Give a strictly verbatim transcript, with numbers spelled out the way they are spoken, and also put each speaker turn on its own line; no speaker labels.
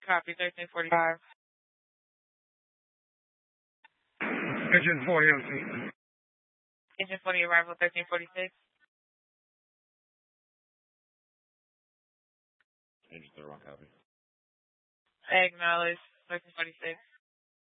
Copy, thirteen forty-five.
Engine forty, M C.
Engine forty, arrival thirteen forty-six.
Engine thirty-one, copy.
Acknowledge, thirteen forty-six.